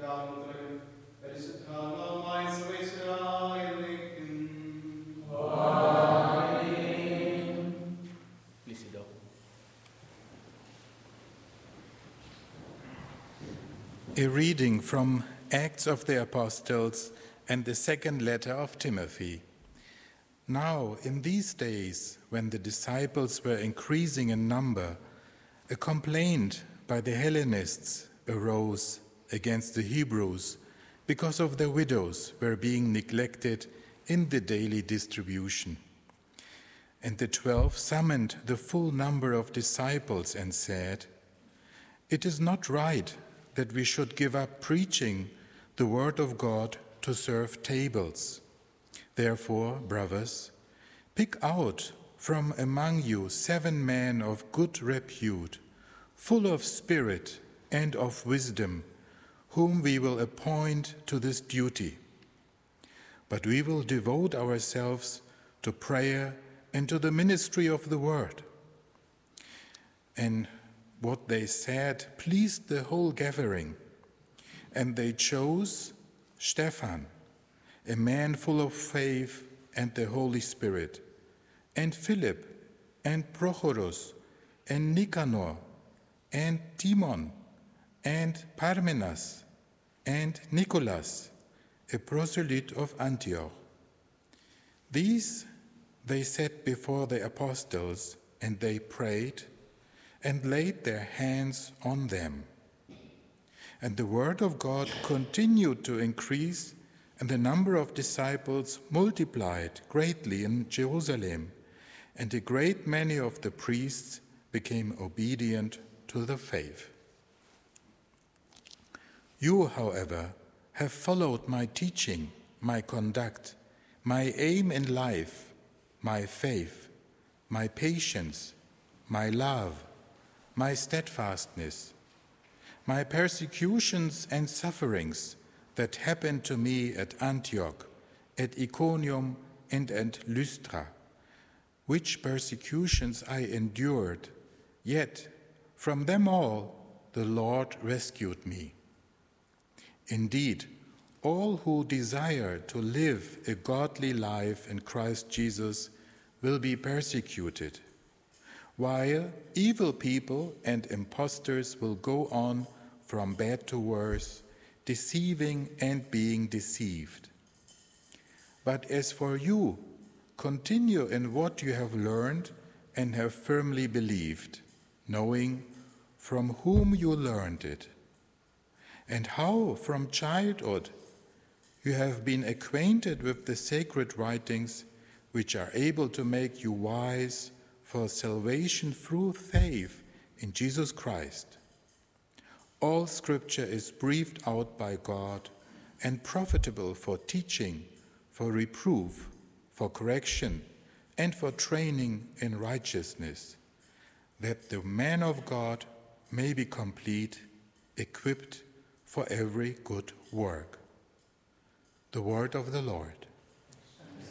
Please sit down. A reading from Acts of the Apostles and the second letter of Timothy. Now, in these days, when the disciples were increasing in number, a complaint by the Hellenists arose against the Hebrews because of their widows were being neglected in the daily distribution. And the 12 summoned the full number of disciples and said, "It is not right that we should give up preaching the word of God to serve tables. Therefore, brothers, pick out from among you 7 men of good repute, full of spirit and of wisdom, whom we will appoint to this duty. But we will devote ourselves to prayer and to the ministry of the word." And what they said pleased the whole gathering, and they chose Stephan, a man full of faith and the Holy Spirit, and Philip, and Prochorus, and Nicanor, and Timon, and Parmenas, and Nicholas, a proselyte of Antioch. These they set before the apostles, and they prayed and laid their hands on them. And the word of God continued to increase, and the number of disciples multiplied greatly in Jerusalem, and a great many of the priests became obedient to the faith. You, however, have followed my teaching, my conduct, my aim in life, my faith, my patience, my love, my steadfastness, my persecutions and sufferings that happened to me at Antioch, at Iconium, and at Lystra, which persecutions I endured, yet from them all the Lord rescued me. Indeed, all who desire to live a godly life in Christ Jesus will be persecuted, while evil people and impostors will go on from bad to worse, deceiving and being deceived. But as for you, continue in what you have learned and have firmly believed, knowing from whom you learned it, and how from childhood you have been acquainted with the sacred writings, which are able to make you wise for salvation through faith in Jesus Christ. All Scripture is breathed out by God and profitable for teaching, for reproof, for correction, and for training in righteousness, that the man of God may be complete, equipped for every good work. The word of the Lord.